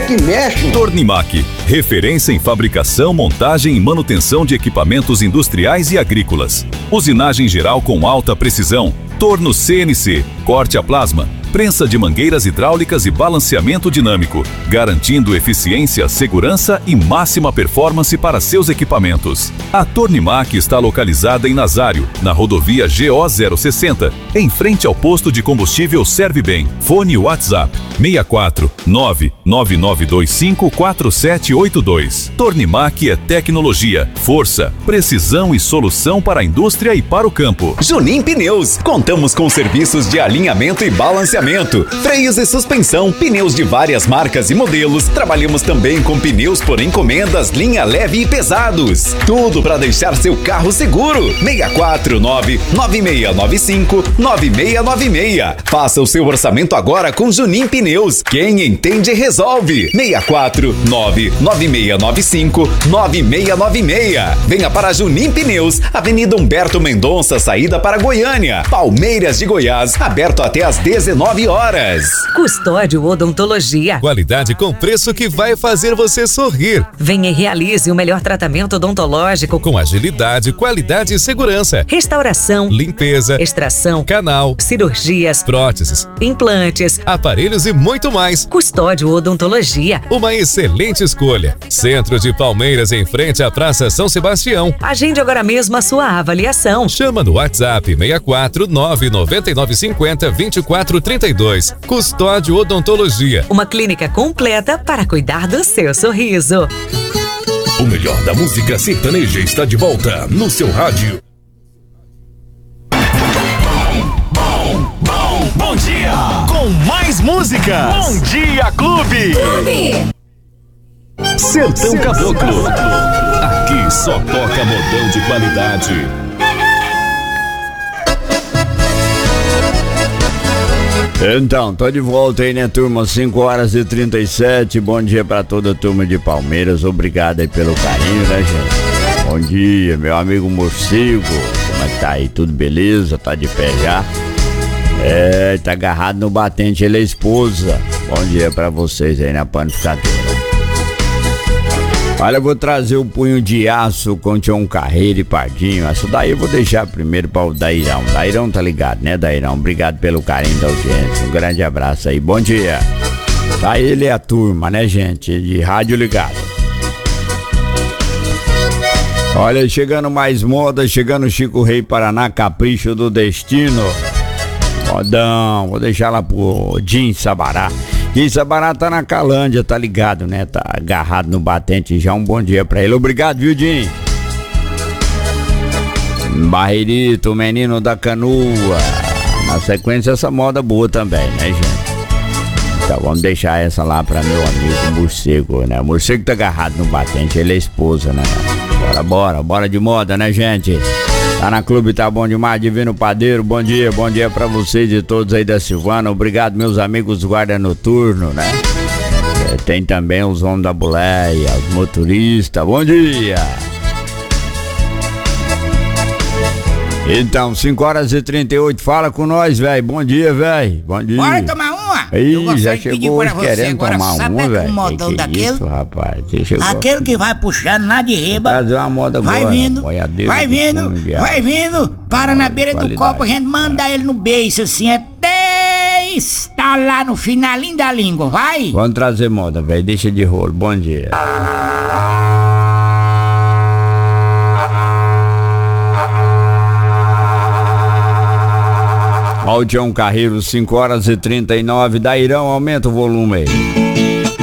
que mexe. Tornimac, referência em fabricação, montagem e manutenção de equipamentos industriais e agrícolas. Usinagem geral com alta precisão. Torno CNC, corte a plasma, prensa de mangueiras hidráulicas e balanceamento dinâmico, garantindo eficiência, segurança e máxima performance para seus equipamentos. A Tornimac está localizada em Nazário, na rodovia GO 060, em frente ao posto de combustível Serve Bem. Fone WhatsApp 64 99925 4782. Tornimac é tecnologia, força, precisão e solução para a indústria e para o campo. Junim Pneus, contamos com serviços de alinhamento e balanceamento, freios e suspensão, pneus de várias marcas e modelos. Trabalhamos também com pneus por encomendas, linha leve e pesados. Tudo para deixar seu carro seguro. 649-9695-9696. Faça o seu orçamento agora com Junim Pneus. Quem entende, resolve. 649-9695-9696. Venha para Junim Pneus, Avenida Humberto Mendonça, saída para Goiânia. Palmeiras de Goiás, aberto até às 19 horas. Custódio Odontologia. Qualidade com preço que vai fazer você sorrir. Venha e realize o melhor tratamento odontológico com agilidade, qualidade e segurança. Restauração, limpeza, extração, canal, cirurgias, próteses, implantes, aparelhos e muito mais. Custódio Odontologia. Uma excelente escolha. Centro de Palmeiras, em frente à Praça São Sebastião. Agende agora mesmo a sua avaliação. Chama no WhatsApp 64 99950 2432. Custódio Odontologia. Uma clínica completa para cuidar do seu sorriso. O melhor da música sertaneja está de volta no seu rádio. Bom dia! Com mais músicas! Bom Dia Clube! Sertão Caboclo. Aqui só toca modão de qualidade. Então, tô de volta aí, né, turma? 5h37. Bom dia pra toda a turma de Palmeiras. Obrigado aí pelo carinho, né, gente? Bom dia, meu amigo Morcego. Como é que tá aí? Tudo beleza? Tá de pé já? Tá agarrado no batente, ele é esposa. Bom dia pra vocês aí na panificadora. Olha, eu vou trazer o punho de aço com Tião Carreiro e Pardinho. Essa daí eu vou deixar primeiro para o Dairão. Dairão tá ligado, né, Dairão? Obrigado pelo carinho da audiência. Um grande abraço aí. Bom dia. Tá ele e a turma, né, gente? De rádio ligado. Olha, chegando mais moda, chegando Chico Rei Paraná, Capricho do Destino. Modão, vou deixar lá pro Jim Sabará. Jim Sabará tá na Calândia, tá ligado, né? Tá agarrado no batente já. Um bom dia pra ele. Obrigado, viu, Jim? Barreirito, menino da canoa. Na sequência, essa moda boa também, né, gente? Então vamos deixar essa lá pra meu amigo Morcego, né? O Morcego tá agarrado no batente, ele é esposa, né? Bora de moda, né, gente? Tá na clube, tá bom demais, Divino Padeiro, bom dia pra vocês e todos aí da Silvana, obrigado meus amigos guarda noturno, né? Tem também os homens da boleia, os motoristas, bom dia! Então, 5h38, fala com nós, velho, bom dia, velho, bom dia! Bora tomar uma? Ih, já chegou hoje querendo tomar uma, velho. Um modão daquele, isso, rapaz? aquele que vai puxando lá de riba. Fazer uma moda vai agora, vindo, vai vindo, para na beira do copo, a gente manda ele no beijo assim, até estar lá no finalinho da língua, vai? Vamos trazer moda, velho, deixa de rolo, bom dia. Ó o Tião Carreiro, 5h39, Dairão, aumenta o volume aí.